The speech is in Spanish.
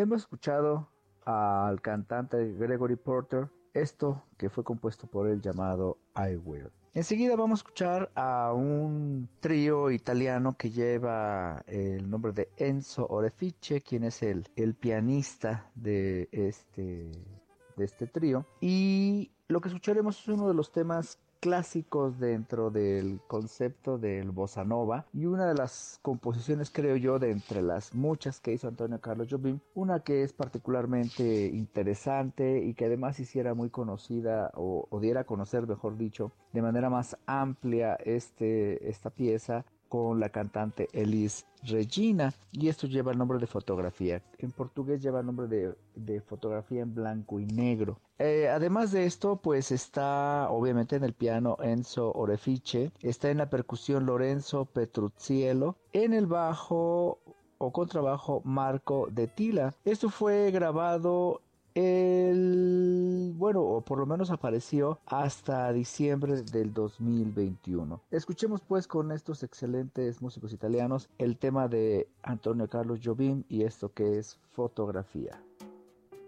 Hemos escuchado al cantante Gregory Porter, esto que fue compuesto por él llamado I Will. Enseguida vamos a escuchar a un trío italiano que lleva el nombre de Enzo Orefice, quien es el pianista de este trío. Y lo que escucharemos es uno de los temas clásicos dentro del concepto del bossa nova y una de las composiciones, creo yo, de entre las muchas que hizo Antonio Carlos Jobim, una que es particularmente interesante y que además hiciera muy conocida o diera a conocer, mejor dicho, de manera más amplia esta pieza con la cantante Elis Regina, y esto lleva el nombre de Fotografía. En portugués lleva el nombre de Fotografía en blanco y negro. Además de esto, pues está obviamente en el piano Enzo Orefice, está en la percusión Lorenzo Petruzziello, en el bajo o contrabajo Marco de Tila. Esto fue grabado bueno, o por lo menos apareció hasta diciembre del 2021. Escuchemos pues con estos excelentes músicos italianos el tema de Antonio Carlos Jobim y esto que es Fotografía.